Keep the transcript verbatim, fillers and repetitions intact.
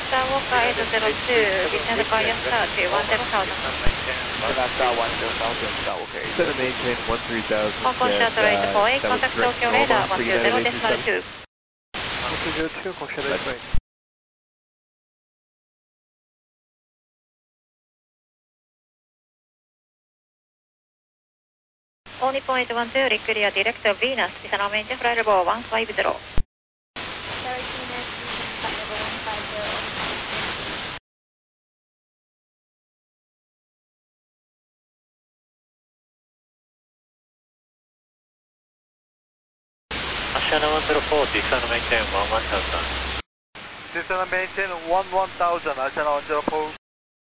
Star Walker eight zero two, return the Korean Star to one zero thousand. Star one zero thousand, Star Walker eight. Center maintain one three thousand. Hong Kong Shuttle eight four eight, contact Tokyo radar one two zero decimal two. one two zero two, Hong Kong Shuttle eight four eight. All Nippon eight one two, clear director Venus, is now maintain flight level one five zero. Asiana one zero four, descend maintain one one thousand. Descend maintain one one thousand, Asiana one zero four.